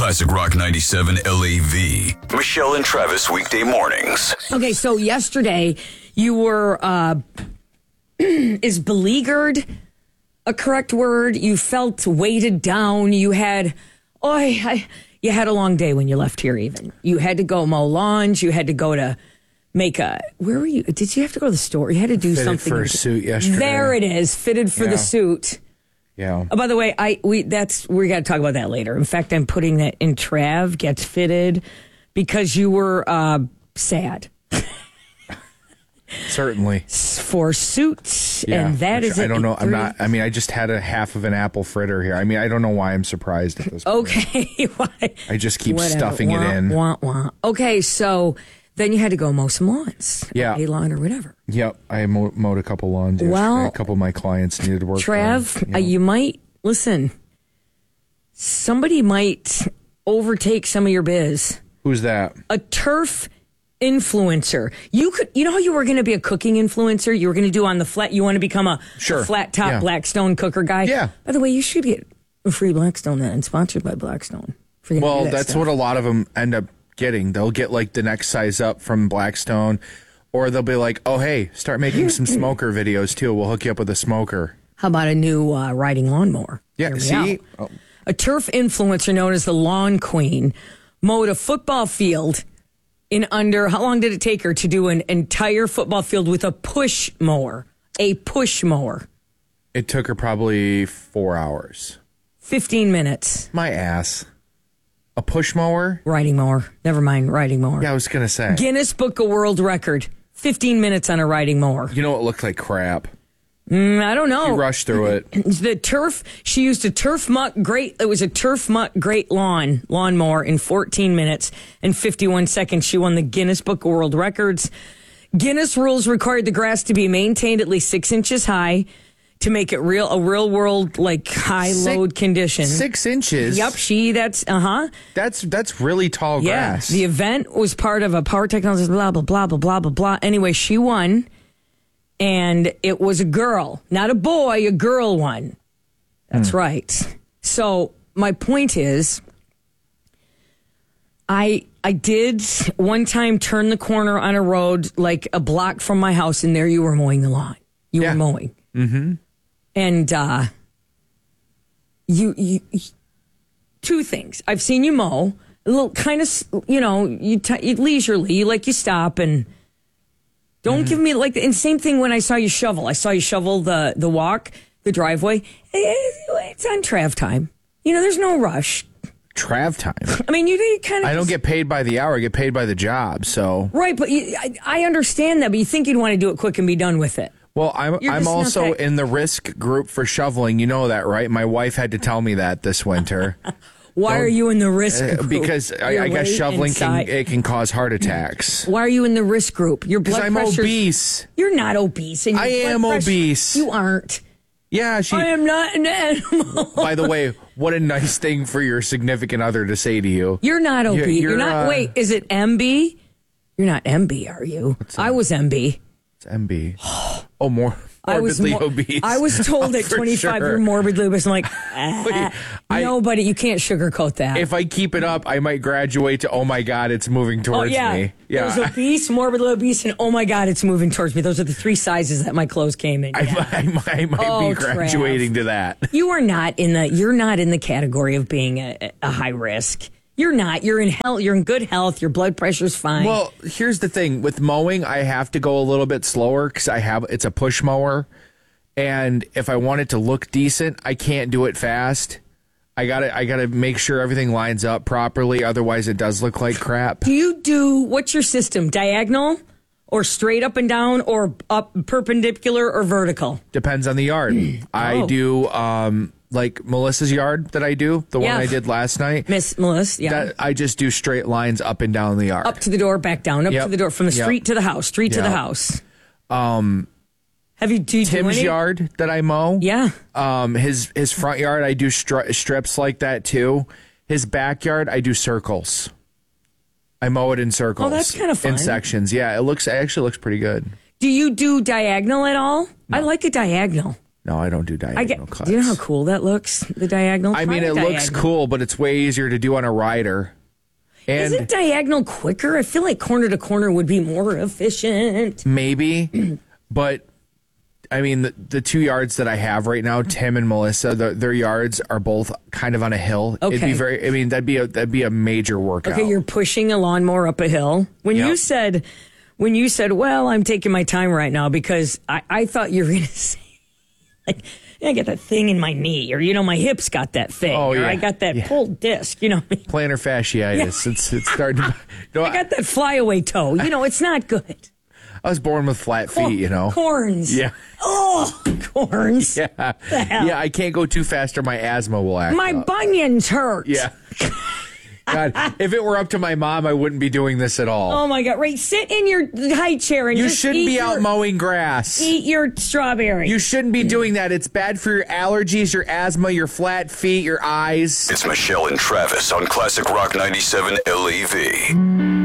Classic Rock 97 LAV. Michelle and Travis weekday mornings. Okay, so yesterday you were, is beleaguered a correct word? You felt weighted down. You had, you had a long day when you left here even. You had to go mow lawns. You had to go to make where were you? Did you have to go to the store? You had to do fitted something. For a suit yesterday. There it is, fitted for the suit. Yeah. Oh, by the way, we got to talk about that later. In fact, I'm putting that in Trav gets fitted because you were sad. Certainly. For suits, and that is I don't know. I just had a half of an apple fritter here. I don't know why I'm surprised at this point. Okay. Why? I just keep stuffing it in. Okay, so then you had to go mow some lawns. Yeah. A lawn or whatever. Yep. I mowed a couple lawns yesterday. Well, a couple of my clients needed work Trav, done. you might, listen, somebody might overtake some of your biz. Who's that? A turf influencer. You know how you were going to be a cooking influencer? You were going to do on the flat, you want to become a flat top Blackstone cooker guy? Yeah. By the way, you should get a free Blackstone then, sponsored by Blackstone. Well, that's what a lot of them end up getting. They'll get like the next size up from Blackstone, or they'll be like, oh, hey, start making some smoker videos too. We'll hook you up with a smoker. How about a new riding lawnmower? Yeah, see? Oh. A turf influencer known as the Lawn Queen mowed a football field in under, how long did it take her to do an entire football field with a push mower? A push mower. It took her probably 4 hours. 15 minutes. My ass. A push mower? Riding mower. Never mind, riding mower. Yeah, I was going to say. Guinness Book of World Record. 15 minutes on a riding mower. You know, it looked like crap. I don't know. She rushed through it. The turf, she used a Turf Muck Great, it was a Turf Muck Great lawnmower in 14 minutes and 51 seconds. She won the Guinness Book of World Records. Guinness rules required the grass to be maintained at least 6 inches high to make it a real world, like high load condition. 6 inches? Yep, That's really tall grass. The event was part of a Power Technologies, blah, blah, blah, blah, blah, blah, blah. Anyway, she won. And it was a girl, not a boy, a girl won. That's right. So my point is, I did one time turn the corner on a road like a block from my house, and there you were mowing the lawn. You were mowing. Mm-hmm. And you two things. I've seen you mow a little kind of, you leisurely. You stop and don't give me and same thing when I saw you shovel. I saw you shovel the walk, the driveway. It's on Trav time. There's no rush. Trav time. I mean, you kind of. I don't get paid by the hour. I get paid by the job. So right, but I understand that. But you think you'd want to do it quick and be done with it. Well, I'm also in the risk group for shoveling. You know that, right? My wife had to tell me that this winter. Why are you in the risk group? Because I guess shoveling can cause heart attacks. Why are you in the risk group? Your blood pressure. Because I'm obese. You're not obese. And I am obese. You aren't. Yeah, I am not an animal. By the way, what a nice thing for your significant other to say to you. You're not obese. You're not. Wait, is it MB? You're not MB, are you? I was MB. It's MB. Oh, more morbidly obese. I was told at 25 you're morbidly obese. I'm like, nobody, you can't sugarcoat that. If I keep it up, I might graduate to, oh my God, it's moving towards me. Yeah. There's obese, morbidly obese, and oh my God, it's moving towards me. Those are the 3 sizes that my clothes came in. I might be graduating to that. You're not in the category of being a high risk. You're not. You're in health. You're in good health. Your blood pressure's fine. Well, here's the thing. With mowing, I have to go a little bit slower because it's a push mower. And if I want it to look decent, I can't do it fast. I gotta make sure everything lines up properly. Otherwise, it does look like crap. What's your system? Diagonal or straight up and down or up perpendicular or vertical? Depends on the yard. I do, like Melissa's yard that I do, the one I did last night. Miss Melissa, yeah. I just do straight lines up and down the yard. Up to the door, back down, to the door, from the street to the house, to the house. Do you do Tim's yard that I mow? Yeah. His front yard, I do strips like that too. His backyard, I do circles. I mow it in circles. Oh, that's kind of fun. In sections, yeah. It actually looks pretty good. Do you do diagonal at all? No. I like a diagonal. No, I don't do diagonal cuts. Do you know how cool that looks? The diagonal. I mean, it looks cool, but it's way easier to do on a rider. And isn't diagonal quicker? I feel like corner to corner would be more efficient. Maybe, but I mean, the 2 yards that I have right now, Tim and Melissa, their yards are both kind of on a hill. Okay. It'd be very. I mean, that'd be a major workout. Okay, you're pushing a lawnmower up a hill. When you said, well, I'm taking my time right now because I thought you were going to say, like, I got that thing in my knee, or my hips got that thing, or I got that pulled disc, plantar fasciitis. Yeah. It's starting to. I got that flyaway toe. It's not good. I was born with flat feet, Corns. Yeah. Oh, corns. Yeah. Yeah, I can't go too fast or my asthma will act My up. bunions hurt. Yeah. God, if it were up to my mom, I wouldn't be doing this at all. Oh, my God. Ray, sit in your high chair and you just shouldn't be out mowing grass. Eat your strawberry. You shouldn't be doing that. It's bad for your allergies, your asthma, your flat feet, your eyes. It's Michelle and Travis on Classic Rock 97 LAV.